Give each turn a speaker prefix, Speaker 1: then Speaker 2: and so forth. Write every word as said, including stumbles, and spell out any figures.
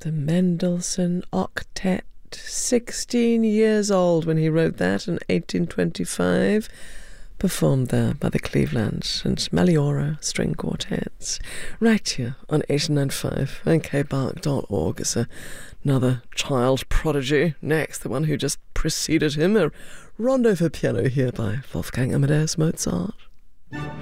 Speaker 1: The Mendelssohn Octet, sixteen years old when he wrote that in eighteen twenty-five, performed there by the Cleveland and Maliora String Quartets, right here on eighty-nine point five and k bark dot org. It's another child prodigy. Next, the one who just preceded him, a rondo for piano here by Wolfgang Amadeus Mozart.